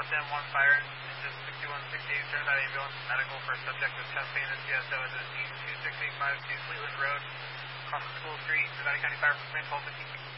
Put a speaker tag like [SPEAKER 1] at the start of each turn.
[SPEAKER 1] 10-1 fire, engine 6168, turn that ambulance medical for subject with chest pain and CSO at the scene 26852 Fleetwood Road, across the school street, Nevada County Fire from St. Paul 15.